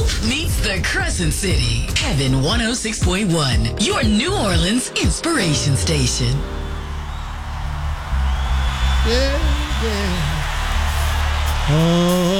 meets the Crescent City. Heaven 106.1, your New Orleans inspiration station. Yeah, yeah. Oh.